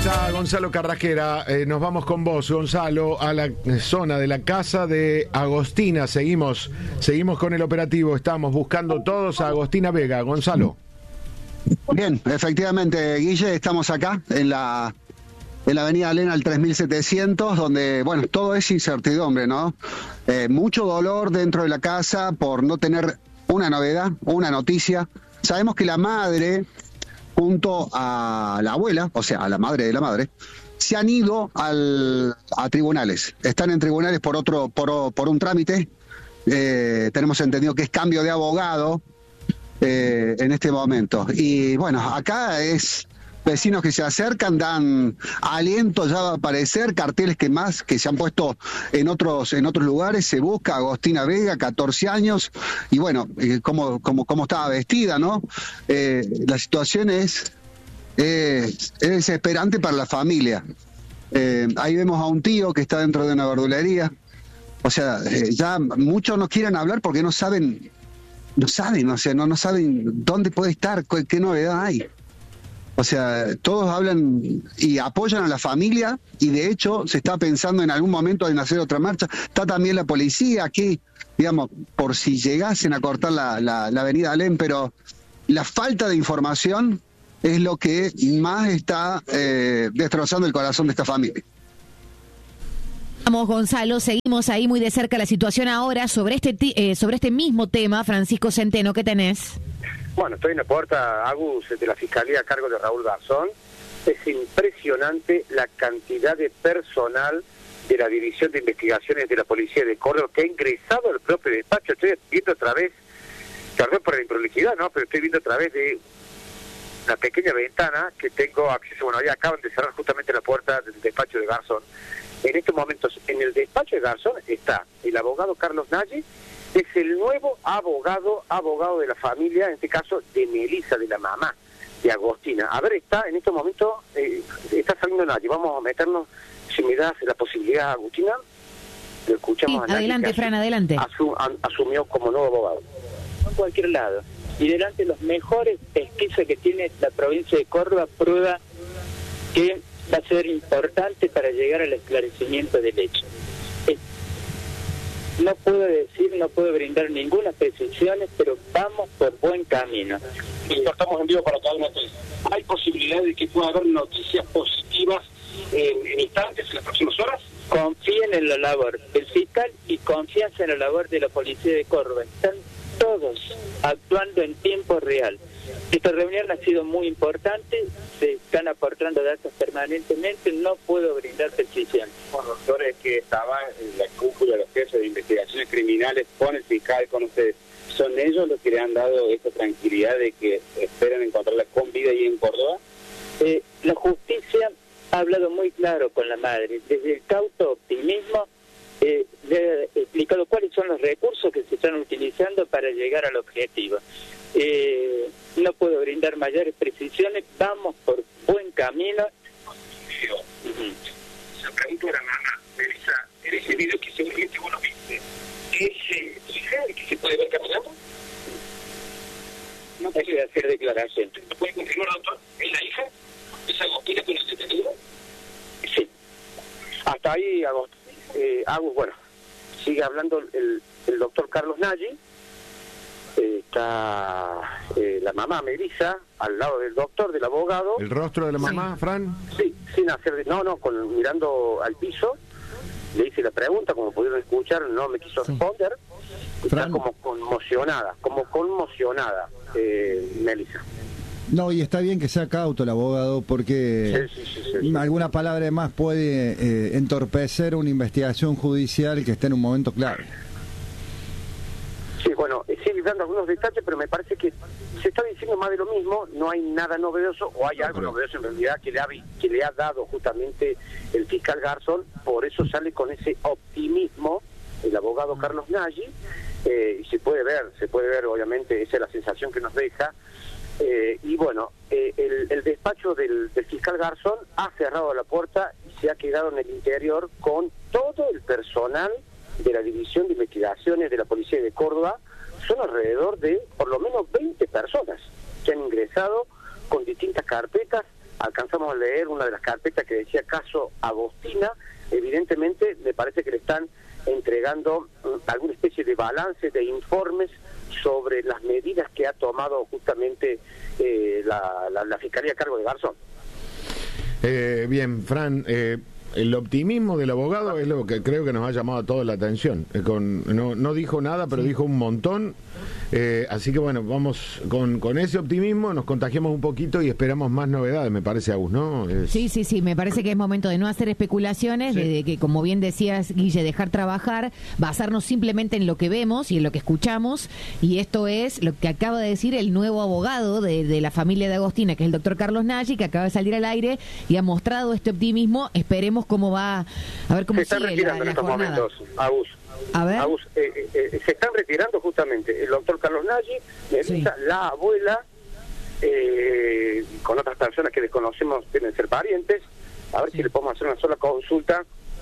está Gonzalo Carrasquera. Nos vamos con vos, Gonzalo, a la zona de la casa de Agostina. Seguimos con el operativo. Estamos buscando todos a Agostina Vega. Gonzalo. Bien, efectivamente, Guille, estamos acá en la avenida Elena al 3700, donde, bueno, todo es incertidumbre, ¿no? Mucho dolor dentro de la casa por no tener una novedad, una noticia. Sabemos que la madre, junto a la abuela, o sea, a la madre de la madre, se han ido a tribunales. Están en tribunales por un trámite. Tenemos entendido que es cambio de abogado en este momento. Y bueno, acá es vecinos que se acercan, dan aliento, ya va a aparecer carteles que se han puesto en otros lugares. Se busca a Agostina Vega, 14 años, y bueno, cómo estaba vestida, ¿no? La situación es desesperante para la familia. Ahí vemos a un tío que está dentro de una verdulería. O sea, ya muchos no quieren hablar porque no saben, o sea, no saben dónde puede estar, qué novedad hay. O sea, todos hablan y apoyan a la familia, y de hecho se está pensando en algún momento en hacer otra marcha. Está también la policía aquí, digamos, por si llegasen a cortar la avenida Alem, pero la falta de información es lo que más está destrozando el corazón de esta familia. Vamos, Gonzalo, seguimos ahí muy de cerca la situación ahora sobre este mismo tema. Francisco Centeno, ¿qué tenés? Bueno, estoy en la puerta, Agus, de la Fiscalía a cargo de Raúl Garzón. Es impresionante la cantidad de personal de la División de Investigaciones de la Policía de Córdoba que ha ingresado al propio despacho. Estoy viendo a través, tal vez por la improlijidad, ¿no? Pero estoy viendo a través de una pequeña ventana que tengo acceso. Bueno, ahí acaban de cerrar justamente la puerta del despacho de Garzón. En estos momentos, en el despacho de Garzón está el abogado Carlos Nagy. Es el nuevo abogado de la familia, en este caso de Melissa, de la mamá de Agostina. A ver, está en estos momentos, está saliendo Nagy. Vamos a meternos, si me das la posibilidad, Agustina, lo escuchamos. Sí, a adelante, Fran, adelante. Asumió como nuevo abogado. En cualquier lado. Y delante de los mejores pesquisas que tiene la provincia de Córdoba, prueba que va a ser importante para llegar al esclarecimiento del hecho. No puedo brindar ninguna precisión, pero vamos por buen camino. Estamos en vivo para cada noticia. ¿Hay posibilidad de que pueda haber noticias positivas en instantes, en las próximas horas? Confíen en la labor del fiscal y confianza en la labor de la policía de Córdoba. Están todos actuando en tiempo real. Esta reunión ha sido muy importante, se están aportando datos permanentemente, no puedo brindar precisión. Bueno, doctores, que estaban en la cúpula de los jefes de investigaciones criminales con el fiscal, con ustedes, ¿son ellos los que le han dado esta tranquilidad de que esperan encontrarla con vida ahí en Córdoba? La justicia ha hablado muy claro con la madre, desde el cauto optimismo, le ha explicado cuáles son los recursos que se están utilizando para llegar al objetivo. No puedo brindar mayores precisiones, vamos por buen camino. Se preguntó a la mamá, Melissa, en ese video que seguramente vos lo viste, ¿es tu hija el que se puede ver caminando? No puede hacer declaración. ¿No puede confirmar, doctor? ¿Es la hija? ¿Es Agostina con el detenido? Sí. Hasta ahí, Agus, bueno, sigue hablando el doctor Carlos Nagy. Está la mamá Melissa al lado del doctor, del abogado. ¿El rostro de la mamá, sí, Fran? Sí, sin hacer... mirando al piso. Le hice la pregunta, como pudieron escuchar, no me quiso responder. Está como conmocionada, Melissa. No, y está bien que sea cauto el abogado, porque sí. Alguna palabra más puede entorpecer una investigación judicial que esté en un momento clave. Sí, bueno, sigue dando algunos detalles, pero me parece que se está diciendo más de lo mismo, no hay nada novedoso, o hay algo novedoso en realidad que le ha dado justamente el fiscal Garzón, por eso sale con ese optimismo el abogado Carlos Nagy, y se puede ver, obviamente, esa es la sensación que nos deja. Y bueno, el despacho del fiscal Garzón ha cerrado la puerta y se ha quedado en el interior con todo el personal de la División de Investigaciones de la Policía de Córdoba. Son alrededor de por lo menos 20 personas que han ingresado con distintas carpetas alcanzamos a leer una de las carpetas que decía caso Agostina. Evidentemente me parece que le están entregando alguna especie de balance, de informes sobre las medidas que ha tomado justamente la Fiscalía a cargo de Garzón. Bien, Fran, el optimismo del abogado es lo que creo que nos ha llamado a todos la atención. No dijo nada, pero dijo un montón. Así que bueno, vamos con ese optimismo, nos contagiamos un poquito y esperamos más novedades, me parece, Agus, ¿no? Sí, me parece que es momento de no hacer especulaciones, sí. de que, como bien decías, Guille, dejar trabajar, basarnos simplemente en lo que vemos y en lo que escuchamos, y esto es lo que acaba de decir el nuevo abogado de la familia de Agostina, que es el doctor Carlos Nagy, que acaba de salir al aire y ha mostrado este optimismo. Esperemos cómo va, a ver cómo sigue la en estos jornada. Momentos, Agus. A ver. Agus, se están retirando justamente el doctor Carlos Nagy, Sí. la abuela, con otras personas que desconocemos, deben ser parientes. A ver si le podemos hacer una sola consulta.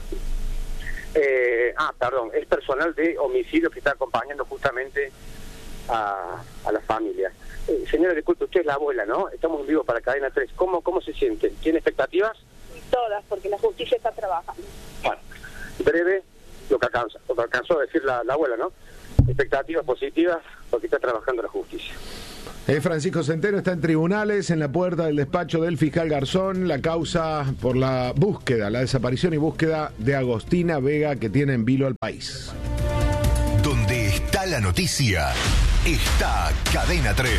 Es personal de homicidio que está acompañando justamente a la familia. Señora, disculpe, usted es la abuela, ¿no? Estamos en vivo para Cadena 3. ¿Cómo se sienten? ¿Tiene expectativas? Todas, porque la justicia está trabajando. Bueno, breve, lo que alcanzó a decir la abuela, ¿no? Expectativas positivas porque está trabajando la justicia. Francisco Centeno está en tribunales, en la puerta del despacho del fiscal Garzón, la causa por la desaparición y búsqueda de Agostina Vega, que tiene en vilo al país. Donde está la noticia, está Cadena 3.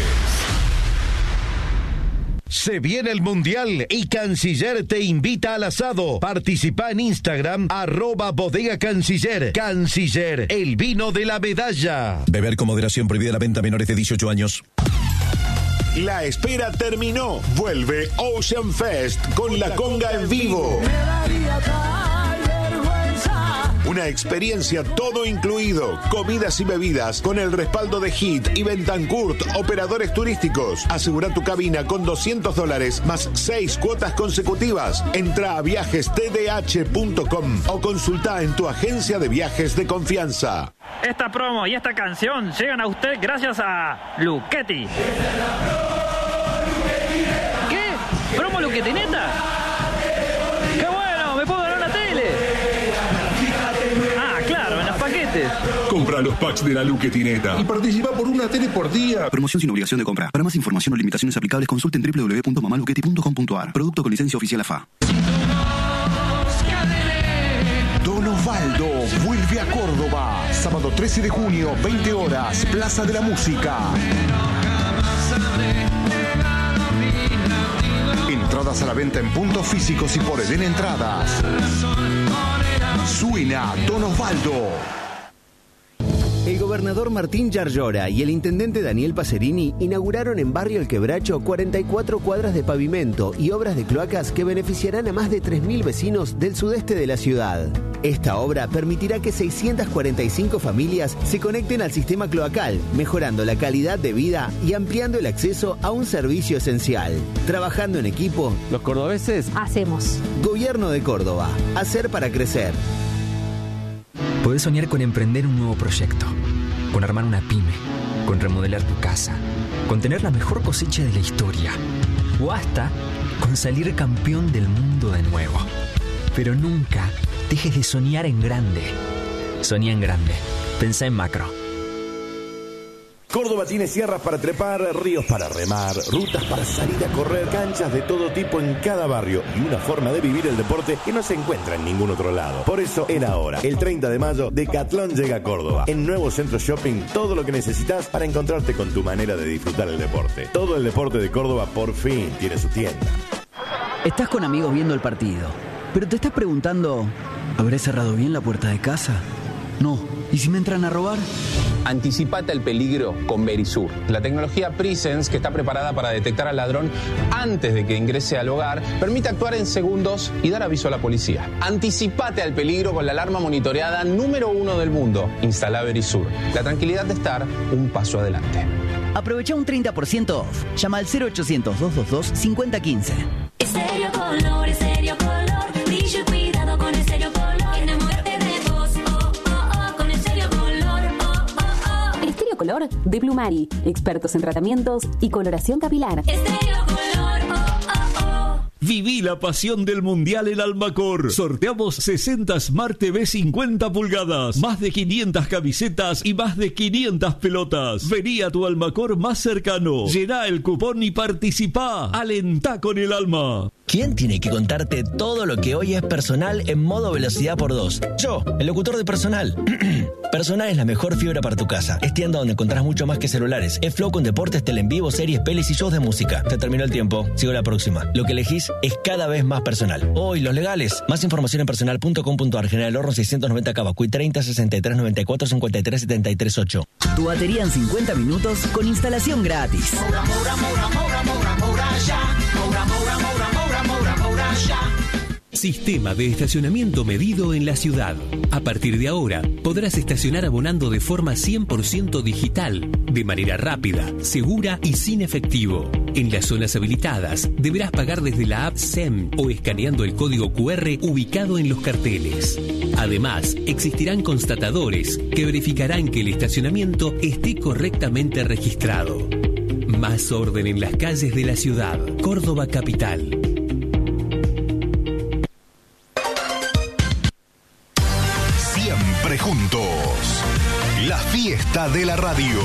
Se viene el Mundial y Canciller te invita al asado. Participa en Instagram, @Bodega Canciller. Canciller, el vino de la medalla. Beber con moderación, prohibida la venta a menores de 18 años. La espera terminó. Vuelve Ocean Fest con la conga en vivo. Una experiencia todo incluido, comidas y bebidas, con el respaldo de HIT y Bentancourt, operadores turísticos. Asegura tu cabina con $200 más 6 cuotas consecutivas. Entra a viajestdh.com o consulta en tu agencia de viajes de confianza. Esta promo y esta canción llegan a usted gracias a Luchetti. ¿Qué? ¿Promo Luchetti neta? ¡Qué bueno! ¡Me puedo ganar una tele! Ah, claro, en los paquetes. Compra los packs de la Luchetineta y participa por una tele por día. Promoción sin obligación de compra. Para más información o limitaciones aplicables, consulten www.mamaluchetti.com.ar. Producto con licencia oficial AFA. Don Osvaldo vuelve a Córdoba. Sábado 13 de junio, 20 horas, Plaza de la Música. Entradas a la venta en puntos físicos y por Eden Entradas. Suena Don Osvaldo. El gobernador Martín Yarlora y el intendente Daniel Pacerini inauguraron en Barrio El Quebracho 44 cuadras de pavimento y obras de cloacas que beneficiarán a más de 3.000 vecinos del sudeste de la ciudad. Esta obra permitirá que 645 familias se conecten al sistema cloacal, mejorando la calidad de vida y ampliando el acceso a un servicio esencial. Trabajando en equipo, los cordobeses hacemos. Gobierno de Córdoba. Hacer para crecer. Podés soñar con emprender un nuevo proyecto, con armar una pyme, con remodelar tu casa, con tener la mejor cosecha de la historia, o hasta con salir campeón del mundo de nuevo. Pero nunca dejes de soñar en grande. Soñá en grande. Pensá en macro. Córdoba tiene sierras para trepar, ríos para remar, rutas para salir a correr, canchas de todo tipo en cada barrio y una forma de vivir el deporte que no se encuentra en ningún otro lado. Por eso, en ahora, el 30 de mayo, Decathlon llega a Córdoba. En Nuevo Centro Shopping, todo lo que necesitas para encontrarte con tu manera de disfrutar el deporte. Todo el deporte de Córdoba por fin tiene su tienda. Estás con amigos viendo el partido, pero te estás preguntando, ¿habré cerrado bien la puerta de casa? No. ¿Y si me entran a robar? Anticipate al peligro con Verisur. La tecnología Presence, que está preparada para detectar al ladrón antes de que ingrese al hogar, permite actuar en segundos y dar aviso a la policía. Anticipate al peligro con la alarma monitoreada número 1 del mundo. Instala Verisur. La tranquilidad de estar un paso adelante. Aprovecha un 30% off. Llama al 0800-222-5015. Estéreo Color, Estéreo Color. Brillo y cuidado con Estéreo Color. Color de Blumari, expertos en tratamientos y coloración capilar. Estéreo Color, Viví la pasión del Mundial en Almacor. Sorteamos 60 Smart TV 50 pulgadas, más de 500 camisetas y más de 500 pelotas. Vení a tu Almacor más cercano, llená el cupón y participá. Alentá con el alma. ¿Quién tiene que contarte todo lo que hoy es Personal en modo velocidad por 2? Yo, el locutor de Personal. Personal es la mejor fibra para tu casa. Es tienda donde encontrás mucho más que celulares. Es Flow con deportes, tele en vivo, series, pelis y shows de música. Se terminó el tiempo. Sigo la próxima. Lo que elegís es cada vez más Personal. Hoy, los legales. Más información en personal.com.ar. General Horno 690 Cavacuy 30 63 94 53 73 8. Tu batería en 50 minutos con instalación gratis. Sistema de estacionamiento medido en la ciudad. A partir de ahora, podrás estacionar abonando de forma 100% digital, de manera rápida, segura y sin efectivo. En las zonas habilitadas, deberás pagar desde la app SEM o escaneando el código QR ubicado en los carteles. Además, existirán constatadores que verificarán que el estacionamiento esté correctamente registrado. Más orden en las calles de la ciudad. Córdoba Capital. Siempre juntos. La fiesta de la radio.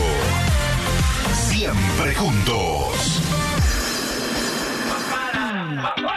Siempre juntos.